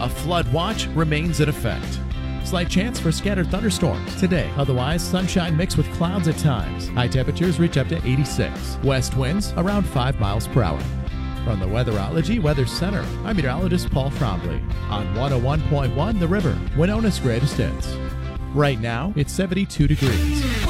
A flood watch remains in effect. Slight chance for scattered thunderstorms today. Otherwise, sunshine mixed with clouds at times. High temperatures reach up to 86. West winds around 5 miles per hour. From the Weatherology Weather Center, I'm meteorologist Paul Frombley on 101.1 The River, Winona's greatest hits. Right now, it's 72 degrees.